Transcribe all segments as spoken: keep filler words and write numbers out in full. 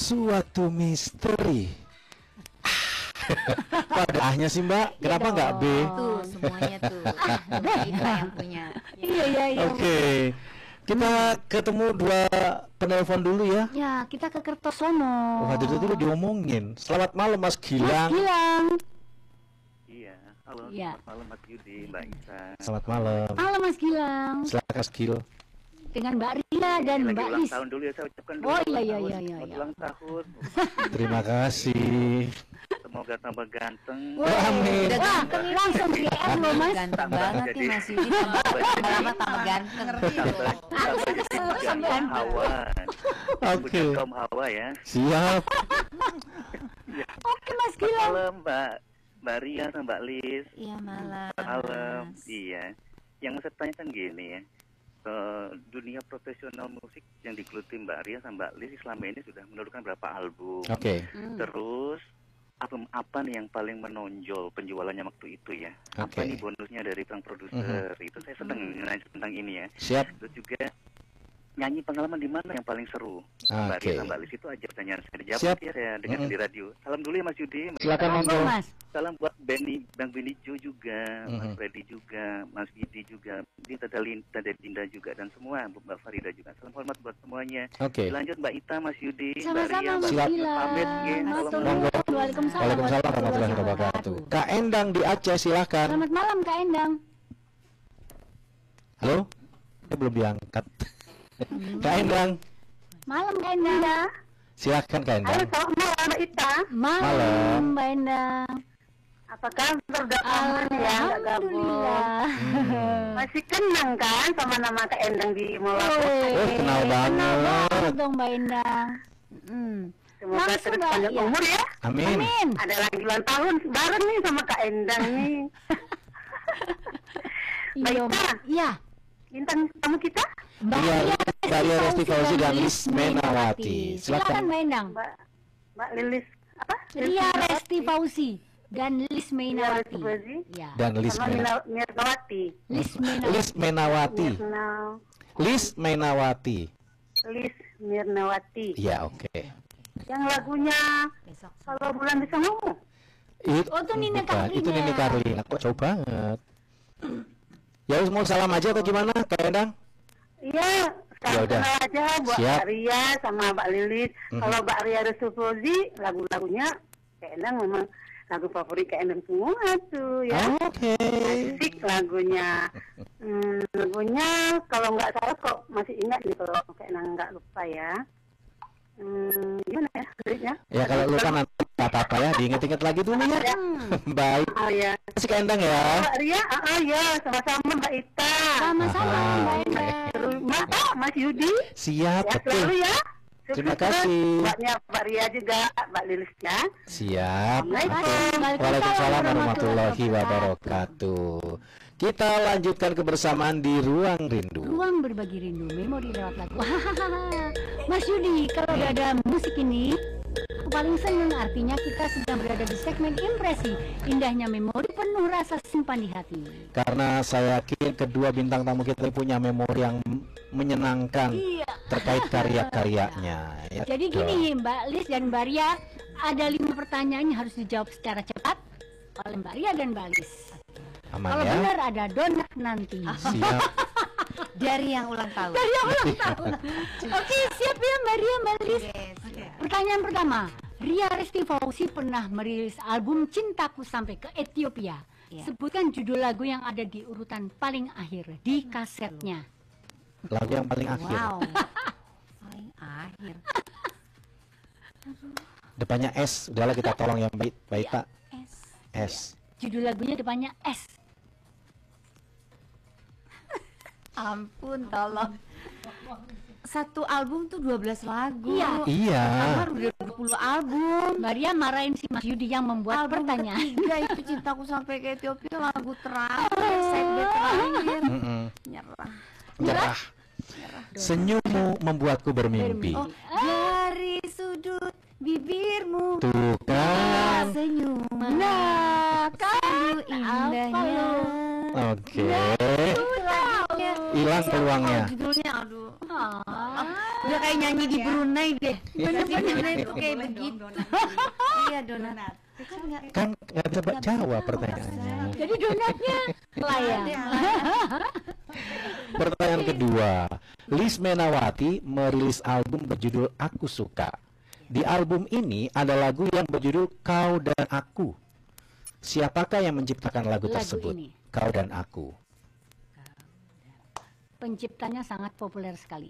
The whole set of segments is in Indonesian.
suatu misteri. Kok ada ahnya sih Mbak? Kenapa nggak B? Tuh semuanya tuh. Mbak Ita yang punya. Iya iya iya. Oke, kita ketemu dua penelpon dulu ya. Ya, kita ke Kertosono. Wah, itu dulu diomongin. Selamat malam Mas Mas Gilang. Gilang. Iya, halo, Iya. selamat malam Mas Yudi, Mbak Isa. Selamat malam. Halo Mas Gilang. Silakan Mas Gil. Dengan Mbak Ria dan Lagi Mbak ulang Lis. tahun dulu ya, saya ucapkan dulu. Oh, iya, ulang iya, tahun. iya, iya, Selamat iya. ulang tahun. Terima kasih. Semoga tambah ganteng. Wah, amin. Udah Wah, ganteng ini. langsung G M loh Mas. Ganteng banget nih Mas Yudi. Tambah lama tambah ganteng. Tambah, tambah jadi pujaan Hawa. Oke. Pujaan kaum Hawa ya. Siap. Oke Mas Selamat Gilang. malam Mbak, Mbak Ria sama Mbak Lis. Iya malam. Selamat malam. Mas. Iya. Yang mau saya tanyakan gini ya. Eh, dunia profesional musik yang digeluti Mbak Ria sama Mbak Lis selama ini sudah menurunkan berapa album? Oke. Hmm. Terus album apa nih yang paling menonjol penjualannya waktu itu ya? Apa Oke. nih bonusnya dari sang produser? Itu saya senang nanya tentang ini ya. Siap. Terus juga nyanyi pengalaman di mana yang paling seru? Mbak Oke. Ria sama Mbak Lis itu aja pertanyaan saya. Dijawab Siap. ya saya dengar Mm-mm. di radio. Salam dulu ya Mas Yudi. Silakan Monggo monggo. Mas. Salam buat Benny, Bang Benny Jo juga, Mas Mhm. Freddy juga, Mas Gidi juga, di Tanda Lin- Tanda Dinda juga dan semua Mbak Farida juga. Salam hormat buat semuanya. Oke. Dilanjut Mbak Ita, Mas Yudi, Mbak Sama-sama Ria, Mas Mbak Lis, Gilang. pamit ya. Mas Salam Monggo. Waalaikumsalam. Waalaikumsalam warahmatullahi wabarakatuh. Kak Endang di Aceh silakan. Selamat malam Kak Endang. Halo? Dia belum diangkat. Kak Endang, Malam Kak Endang. silakan Kak Endang. selamat malam Mbak Ita. Malam. Malam Mbak Endang. Apa kabar? Udah aman ya, nggak gabung. Alhamdulillah. Hmm. Masih kenang kan sama nama Kak Endang di Molaku? Oh, kenal banget. Kenal banget dong Mbak Endang. Hmm. Semoga Langsung, terus Mbak, panjang ya. umur ya. Amin. Amin. Ada lagi ulang tahun bareng nih sama Kak Endang nih. Mbak Iya, Ita, Mbak. Iya. bintang tamu kita Mbak Iya, Ria Mbak Ria Resti Fauzi dan Lis Menawati. Silakan Silakan. Mbak Endang. Mbak Mbak Lilis apa? Ria Resti Fauzi dan Lis Menawati. Resti Fauzi. Ya. Dan Lis sama Menawati. Mirna- Mirnawati. Lis Menawati. Lis Menawati. Mirna Lis Menawati. Lis Mirnawati. Iya, oke. Yang lagunya Besok. Kalau Bulan Bisa Ngomong. Itu, Oh, itu Nini bukan. Carlina. Itu Nini Carlina. Kok jauh banget. Ya wis, mau salam aja atau gimana Kak Endang? Iya, Ya sekarang udah. kenal aja buat Siap. Mbak Ria sama Mbak Lilis. Mhm. Kalau Mbak Ria Resufozi, lagu-lagunya Kak Endang memang lagu favorit Kak Endang semua tuh ya. Oke. Asik lagunya. Hmm, lagunya kalau nggak salah kok masih ingat nih kalau Kak Endang nggak lupa ya. Hmm, gimana ya liriknya? Ya kalau lupa nanti nggak apa-apa ya, diinget-inget lagi dulu ya. Baik. Oh ya. Kasih Kak Endang ya. Mbak Ria, ah, ah, ya sama-sama Mbak Ita. Sama-sama Aha. Mbak Endang. Terus Mbak, ah, Mas Yudi. Siap, Ya betul. selalu ya. Terima Sukses kasih. buatnya Mbak Ria juga, Mbak Lilis ya. Siap. Assalamualaikum. Waalaikumsalam warahmatullahi wabarakatuh. Kita lanjutkan kebersamaan di Ruang Rindu. Ruang berbagi rindu, memori lewat lagu. Mas Yudi, kalau udah ada musik ini, aku paling seneng. Artinya kita sedang berada di segmen impresi. Indahnya memori penuh rasa simpan di hati. Karena saya yakin kedua bintang tamu kita punya memori yang menyenangkan Iya. terkait karya-karyanya. Ya, Jadi toh. gini Mbak Lis dan Mbak Ria, ada lima pertanyaan yang harus dijawab secara cepat oleh Mbak Ria dan Mbak Lis. Aman Kalau ya. benar ada donat nanti. Siap. Dari yang ulang tahun. Dari yang ulang tahun. Oke, siap ya Mbak Ria, Mbak Lis. Yes, ya. Pertanyaan pertama, Ria Resti Fauzi pernah merilis album Cintaku Sampai ke Ethiopia. Iya. Sebutkan judul lagu yang ada di urutan paling akhir di kasetnya. Lagu yang paling akhir. Wow. Paling akhir. Depannya S. Udahlah kita tolong yang baik, baik Pak. S. S. Judul lagunya depannya S. Ampun, tolong. Satu album tuh dua belas lagu. Iya. Iya. Kamar udah dua puluh album. Mbak Ria marahin si Mas Yudi yang membuat Album pertanyaan. ketiga itu Cintaku Sampai ke Ethiopia, lagu terakhir, segmen terakhir. Mm-mm. Nyerah. Nyerah. Senyummu membuatku bermimpi. Oh, dari sudut bibirmu Tuh kan. senyuman. Nah, kan indahnya. Oke. Hilang peluangnya. Judulnya aduh. Ah. Udah kayak kayak nyanyi di Brunei deh. Iya. Bener Brunei tuh kayak begitu. Iya donat. Kan nggak Kan nggak bisa ba- jawab pertanyaannya. Jadi donatnya layang. Pertanyaan kedua, Liz Menawati merilis album berjudul Aku Suka. Di album ini ada lagu yang berjudul Kau dan Aku. Siapakah yang menciptakan lagu, Lagu tersebut? ini. Kau dan Aku. Penciptanya sangat populer sekali.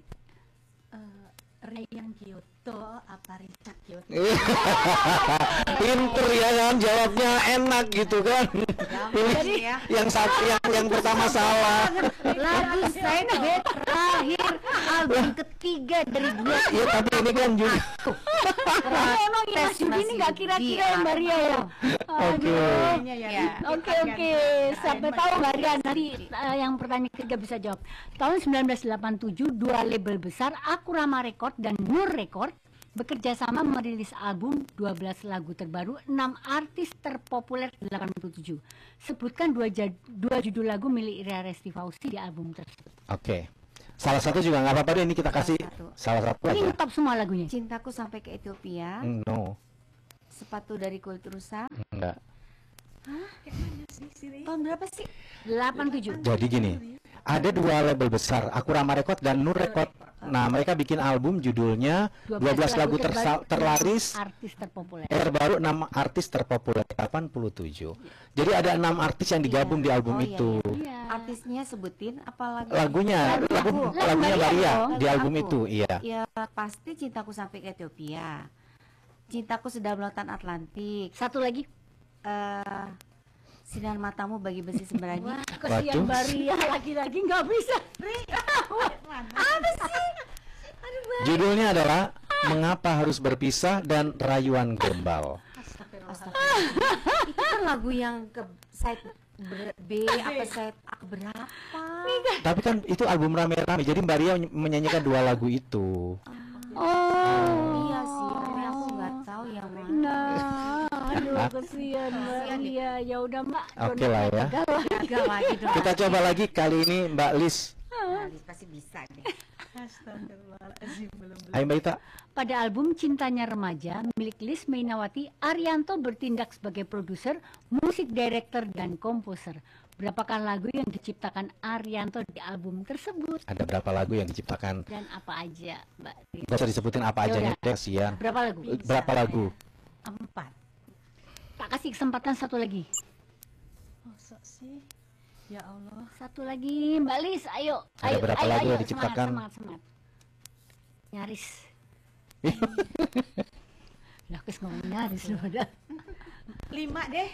Ryan Kyoto apa Richard Kyoto? Pinter ya kan, jawabnya enak gitu kan. Pilih yang satu, yang yang pertama salah. lagu Segbe terakhir album ketiga dari dua. Ya tapi ini kan juga. Karena emang ya Mas Yudi ini nggak kira-kira ya Mbak Ria ya. Oke. Ya. Oke oke, sampai tahu Mbak Ria nanti uh, yang pertanyaan ketiga bisa jawab. Tahun sembilan belas delapan puluh tujuh dua label besar Akurama Record dan Nur Record bekerja sama merilis album dua belas lagu terbaru enam artis terpopuler delapan puluh tujuh. Sebutkan dua, jad, dua judul lagu milik Ria Resti Fauzi di album tersebut. Oke. Salah satu juga nggak apa-apa deh, ini kita kasih salah satu Ini aja. top semua lagunya. Cintaku Sampai ke Ethiopia, No, Sepatu dari Kulit Rusa. enggak. Tahun berapa sih? delapan puluh tujuh. Jadi gini, ada dua label besar, Akurama Record dan Nur Record. Nah, mereka bikin album judulnya dua belas lagu tersa- terlaris artis terpopuler. terbaru enam artis terpopuler delapan puluh tujuh. Jadi ada enam artis yang digabung di album Oh, iya, itu. Iya. Artisnya sebutin apa lagu? Lagunya, Lagu lagu, aku. lagunya Lagu Maria aku. di Lagu album aku. itu, iya. Ya pasti Cintaku Sampai ke Ethiopia, Cintaku Sedang Lautan Atlantik, Satu lagi. eh Sinar Matamu Bagi Besi Sembrani. Wah, kesian Waduh. Mbak Ria lagi-lagi nggak bisa. Judulnya adalah Mengapa Harus Berpisah dan Rayuan Gombal. Itu kan lagu yang ke side ber- B apa side A berapa? Tapi kan itu album rame-rame, jadi Mbak Ria menyanyikan dua lagu itu. Oh. Iya sih, tapi aku nggak tahu yang mana. Nah, aduh kesian Mbak Ria. Ya udah Mbak. Oke lah ya. Gagal lagi dong. Kita coba lagi kali ini Mbak Lis. Alis pasti bisa deh. Astagfirullahaladzim, belum belum. Ayo Mbak Ita. Pada album Cintanya Remaja milik Liz Mainawati, Arianto bertindak sebagai produser, musik director dan komposer. Berapakah lagu yang diciptakan Arianto di album tersebut Ada berapa lagu yang diciptakan? dan apa aja, Mbak Ria? Gak usah disebutin apa aja Yaudah. nih, kasihan. Berapa lagu? Berapa lagu? Empat. Tak kasih kesempatan satu lagi. Masa sih? Ya Allah. Satu lagi, Mbak Liz, ayo. Ada ayo, berapa ayo, lagu ayo. yang diciptakan? Semangat, semangat, semangat. Nyaris. Lah, kes ngomong nyaris loh, udah. Lima deh.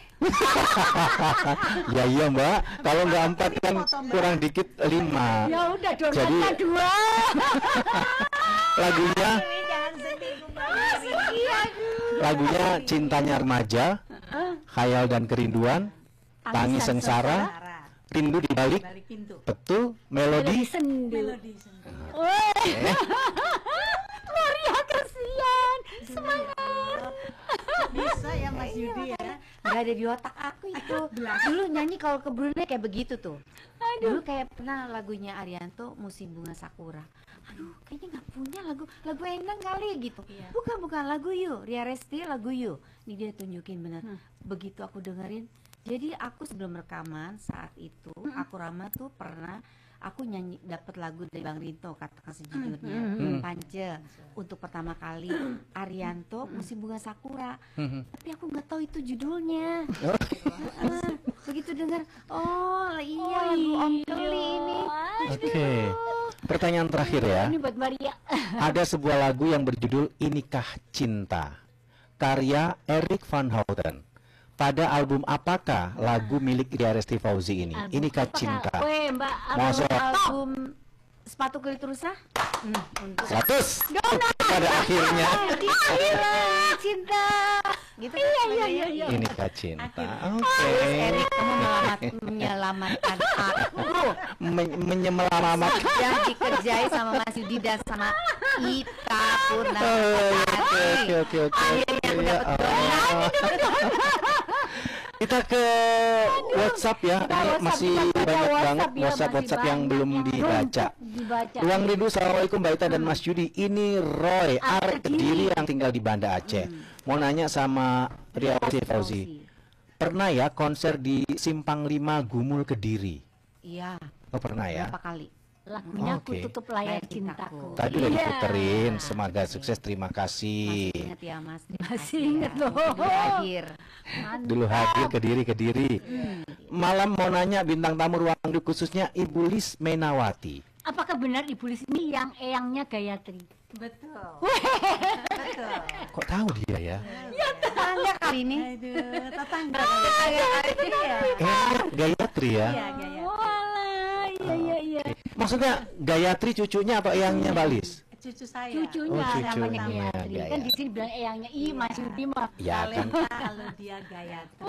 Ya iya Mbak, kalau nggak empat kan kurang dikit lima. Ya udah, Jadi- donatnya dua. Lagunya, Jangan sedih kembali. lagunya Cintanya Remaja, Khayal dan Kerinduan, Tangis Sengsara, Rindu di Balik, Balik pintu. Betul, Melodi Melodi. sendu. Melodi sendiri. Eh, Maria kasihan. Semangat. Bisa ya Mas Yudi ya. Nggak ada di otak aku itu. Dulu nyanyi kalau ke Brunei kayak begitu tuh. Dulu kayak pernah lagunya Arianto Musim Bunga Sakura. Aduh, kayaknya nggak punya lagu lagu Endang kali gitu. Iya. Bukan bukan lagu You, Ria Resti lagu You. Ini dia tunjukin bener. Begitu aku dengerin, jadi aku sebelum rekaman saat itu, aku Rama tuh pernah aku nyanyi dapat lagu dari Bang Rinto, Katakan Sejujurnya, Pance untuk pertama kali, Arianto Musim Bunga Sakura. Tapi aku nggak tahu itu judulnya. Heeh. Begitu dengar, oh iya lagu Om Keli ini. Oke. Pertanyaan terakhir ya. Ini buat Maria. Ada sebuah lagu yang berjudul Inikah Cinta, karya Erik van Houten. Pada album apakah lagu milik Ria Resti Fauzi ini? Album Inikah apakah? Cinta. Weh, Mbak. Masa Album Sepatu Kulit Rusa. seratus pada akhirnya. Gila, cinta. Gitu kan? Iya, iya, iya, iya. Inikah Cinta. Oke. Erik, kamu menyelamat, menyelamatkan aku Men- Menyelamat. yang dikerjai sama Mas Yudi dan sama Ita Purna. Oh, Oke oke oke oke. Akhirnya aku Ya dapat Allah. Kita ke WhatsApp ya. Kita Ini WhatsApp, masih kita banyak WhatsApp banget ya, WhatsApp masih WhatsApp yang banyak belum yang dibaca. belum dibaca. Ruang Rindu, Assalamualaikum Mbak Ita dan Mas Yudi. Ini Roy, Arek arek Kediri yang tinggal di Banda Aceh. Mau nanya sama Ria Fauzi. Fauzi. Pernah ya konser di Simpang lima Gumul Kediri? Iya, Oh pernah ya? berapa kali? Lagunya Ku Oke. Tutup Layar Layar Cintaku. Cintaku. Tadi udah Iya. diputerin. Semoga sukses, terima kasih. Masih ingat ya Mas? Terima Masih kasih ingat ya. loh. Dulu hadir. Dulu hadir Kediri Kediri. Malam mau nanya bintang tamu Ruang Rindu khususnya Ibu Lis Menawati. Apakah benar Ibu Lis ini yang eyangnya Gayatri? Betul. Betul. Kok tahu dia ya? Tetangga kali ini. Aduh, tetangga. Iya. Eh, Gayatri ya? Iya, Gaya. Walah, iya iya iya. Maksudnya Gayatri cucunya atau eyangnya Mbak Lis? Cucu saya. Cucunya Oh, namanya cucunya, Gayatri. Gayatri. Kan di sini bilang eyangnya Ih, Mas Yudi mah. Ya kan. Talenta kalau dia Gayatri.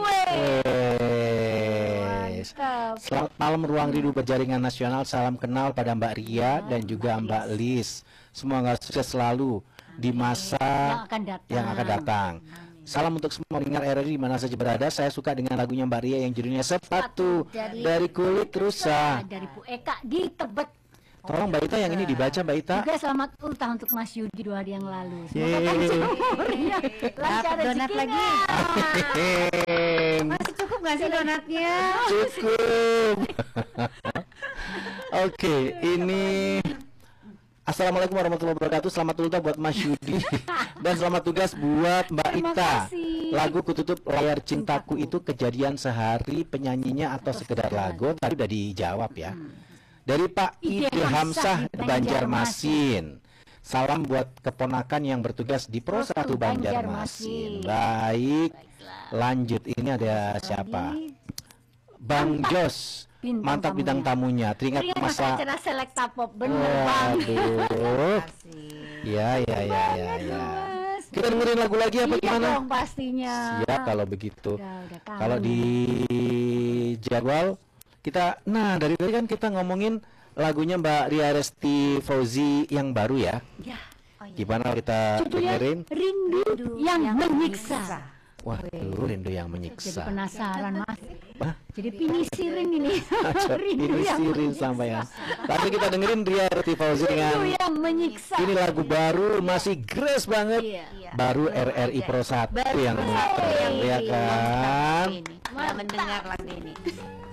Wes. Mantap. Selamat malam Ruang Rindu Berjaringan Nasional. Salam kenal pada Mbak Ria dan juga Mbak Lis. Semoga sukses selalu di masa Yang akan datang. yang akan datang. Salam untuk semua pendengar R R I di mana saja berada. Saya suka dengan lagunya Mbak Ria yang judulnya Sepatu Dari- dari Kulit Rusa. Dari Bu Eka di Tebet. Tolong Mbak Ita yang ini dibaca Mbak Ita. Juga selamat ulang untuk Mas Yudi dua hari yang lalu. Semoga Yeay. panjang umurnya, lancar Dapat donat rezekinya. Masih cukup nggak sih donatnya? Cukup. Oke, ini Assalamualaikum warahmatullahi wabarakatuh. Selamat ulang buat Mas Yudi dan selamat tugas buat Mbak Terima Ita. kasih. Lagu Kututup Layar Cintaku itu kejadian sehari, penyanyinya atau sekedar lagu? Tadi udah dijawab ya. Dari Pak Ide Ide Hamzah Hamzah di Banjarmasin. Salam buat keponakan yang bertugas di Pro satu Banjarmasin. Baik, lanjut. Ini ada siapa? Bang Jos. Bintang Mantap bintang tamunya. Teringat Teringat masa masa. acara Selekta Pop. Bener banget. Waduh. Kasih. Ya, ya, ya, ya, ya. Mas. Kita dengerin lagu lagi apa Iya gimana? dong pastinya. Siap kalau begitu. Udah, udah tahu. Kalau di jadwal kita, nah dari tadi kan kita ngomongin lagunya Mbak Ria Resti Fauzi yang baru ya. Ya. Gimana kita Judulnya dengerin? Rindu yang, menyiksa. Waduh, rindu yang Jadi menyiksa. penasaran Mas. Hah? Jadi pinisirin ini. Rindu Ini yang sirin menyiksa. sampai ya. Tapi kita dengerin Ria Resti Fauzi Rindu dengan yang menyiksa. ini lagu baru, masih grace banget. Iya. Baru R R I Pro satu yang muter, yang ya ini, kan? ini. Nggak mendengar lagu ini.